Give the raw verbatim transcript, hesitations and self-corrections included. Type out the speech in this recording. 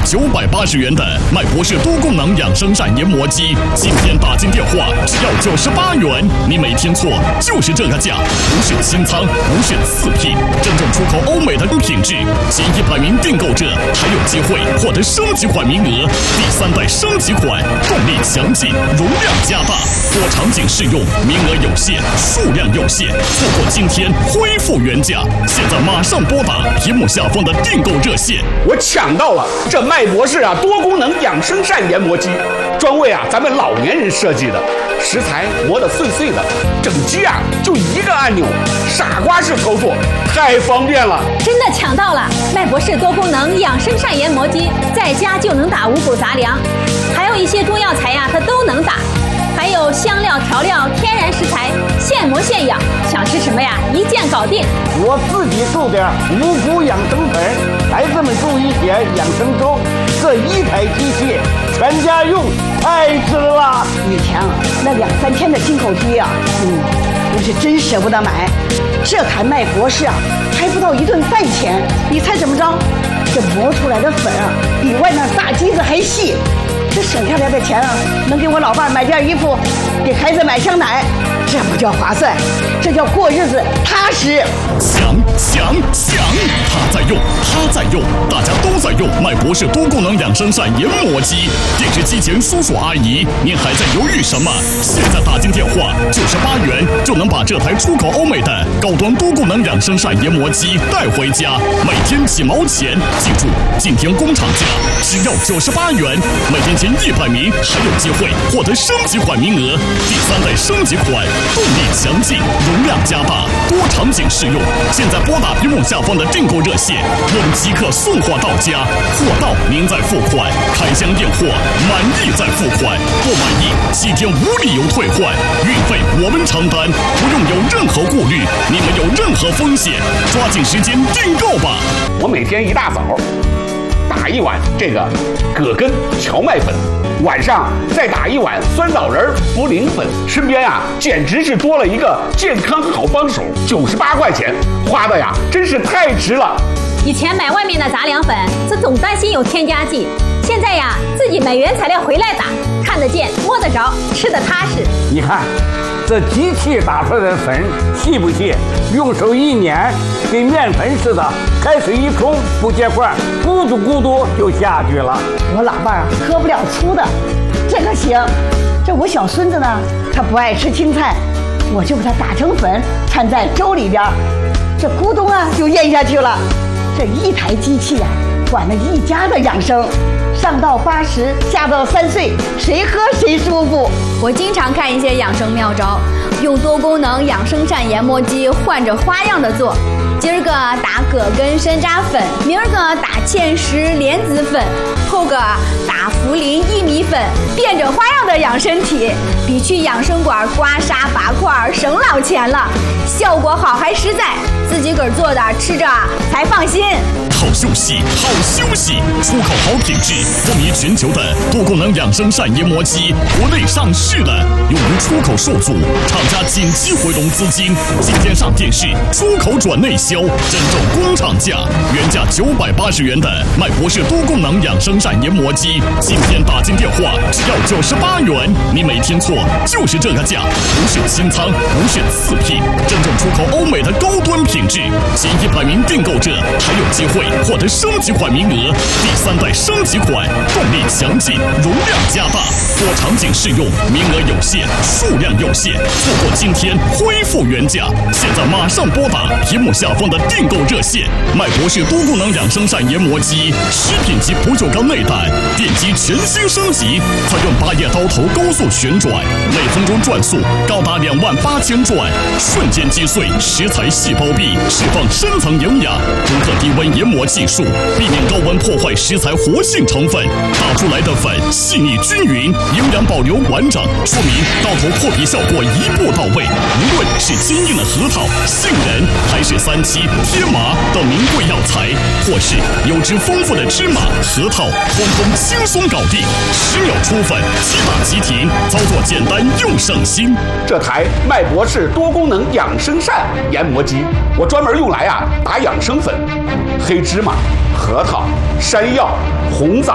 九百八十元的麦博士多功能养生膳研磨机，今天打进电话只要九十八元，你没听错，就是这个价，不是清仓，不是次品，真正出口欧美的品质，前一百名订购者还有机会获得升级款名额，第三代升级款，动力强劲，容量加大，多场景适用，名额有限，数量有限，错过今天恢复原价，现在马上拨打屏幕下方的订购热线。 我抢到了这麦博士啊多功能养生膳研磨机，专为啊咱们老年人设计的，食材磨得碎碎的，整机啊就一个按钮，傻瓜式操作，太方便了。 真的抢到了麦博士多功能养生膳研磨机，在家就能打五谷杂粮，还有一些中药材呀它都能打，还有香料调料天然食材，现磨现养，想吃什么呀一键搞定。 我自己做点五谷养生粉，孩子们做一些养生粥，这一台机器全家用太值了。 以前啊那两三千的进口机啊，嗯，我是真舍不得买。这台麦博士啊还不到一顿饭钱，你猜怎么着？这磨出来的粉啊比外面大机子还细，这省下来的钱啊能给我老伴买件衣服，给孩子买箱奶，这不叫划算，这叫过日子踏实。 想想想，他在用，他在用，大家都在用麦博士多功能养生膳研磨机。电视机前叔叔阿姨，您还在犹豫什么？现在打进电话，九十八元就能把这台出口欧美的高端多功能养生膳研磨机带回家，每天几毛钱。记住，今天工厂价只要九十八元，每天前一百名还有机会获得升级款名额，第三代升级款，动力强劲，容量加大，多场景适用。现在拨打屏幕下方的订购热线，我们即刻送货到家，货到您再付款，开箱验货，满意再付款，不满意七天无理由退换，运费我们承担，不用有任何顾虑，你们有任何风险，抓紧时间订购吧。 我每天一大早打一碗这个葛根荞麦粉，晚上再打一碗酸枣仁茯苓粉，身边啊简直是多了一个健康好帮手，九十八块钱花的呀真是太值了。 以前买外面的杂粮粉，这总担心有添加剂，现在呀自己买原材料回来打，看得见摸得着，吃得踏实。 你看这机器打出来的粉细不细？用手一捻，跟面粉似的，开水一冲不结块，咕嘟咕嘟就下去了。 我老伴儿喝不了粗的，这个行。这我小孙子呢，他不爱吃青菜，我就给他打成粉，掺在粥里边，这咕咚啊就咽下去了。这一台机器啊，管了一家的养生。上到八十，下到三岁，谁喝谁舒服。 我经常看一些养生妙招，用多功能养生膳研磨机换着花样的做。今儿个打葛根山楂粉，明儿个打芡实莲子粉，后个打茯苓薏米粉，变着花样的养身体，比去养生馆刮痧拔块省老钱了，效果好还实在，自己个儿做的吃着才放心。 好休息，好休息！出口好品质，风靡全球的多功能养生膳研磨机，国内上市了，用于出口受阻，厂家紧急回笼资金，今天上电视，出口转内销，真正工厂价，原价九百八十元的麦博士多功能养生膳研磨机，今天打进电话只要九十八元，你没听错，就是这个价，不是清仓，不是次品，真正出口欧美的高端品质，前一百名订购者还有机会获得升级款名额，第三代升级款，动力强劲，容量加大，多场景适用，名额有限，数量有限，错过今天恢复原价，现在马上拨打屏幕下方的订购热线。麦博士多功能养生膳研磨机，食品级不锈钢内胆，电机全新升级，采用八叶刀头高速旋转，每分钟转速高达两万八千转，瞬间击碎食材细胞壁，释放深层营养，独特低温研磨技术，避免高温破坏食材活性成分，打出来的粉细腻均匀，营养保留完整，说明刀头破皮效果一步到位。无论是坚硬的核桃、杏仁，还是三七、天麻等名贵药材，或是油脂丰富的芝麻、核桃，通通轻松搞定，十秒出粉，即打即停，操作简单又省心。 这台麦博士多功能养生膳研磨机，我专门用来啊打养生粉，黑芝麻、核桃、山药、红枣、